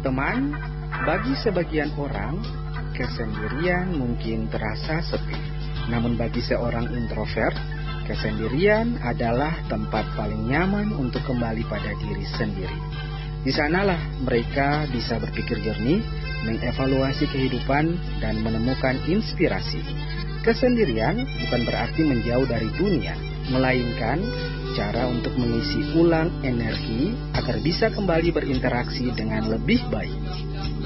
Teman, bagi sebagian orang, kesendirian mungkin terasa sepi. Namun bagi seorang introvert, kesendirian adalah tempat paling nyaman untuk kembali pada diri sendiri. Di sanalah mereka bisa berpikir jernih, mengevaluasi kehidupan, dan menemukan inspirasi. Kesendirian bukan berarti menjauh dari dunia, melainkan cara untuk mengisi ulang energi agar bisa kembali berinteraksi dengan lebih baik.